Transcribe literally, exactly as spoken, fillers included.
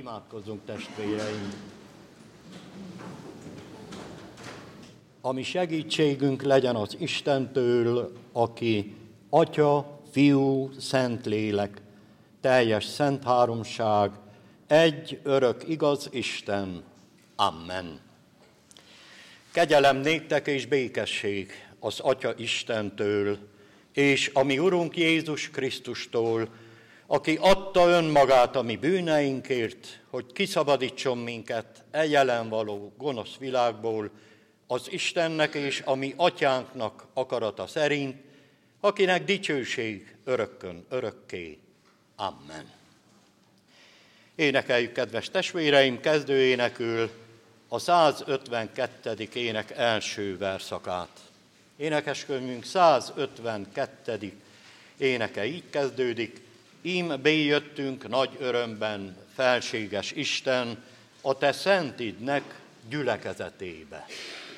Imádkozzunk, testvéreim! Ami segítségünk legyen az Istentől, aki Atya, Fiú, Szentlélek, teljes szent háromság, egy örök igaz Isten. Amen. Kegyelem néktek és békesség az Atya Istentől, és a mi Urunk Jézus Krisztustól, aki adta önmagát a mi bűneinkért, hogy kiszabadítson minket e jelen való gonosz világból, az Istennek és a mi atyánknak akarata szerint, akinek dicsőség örökkön örökké. Amen. Énekeljük, kedves testvéreim, kezdőénekül a százötvenkettedik ének első verszakát. Énekeskönyvünk százötvenkettedik éneke így kezdődik: Ím béjöttünk nagy örömben, felséges Isten, a te szentidnek gyülekezetébe.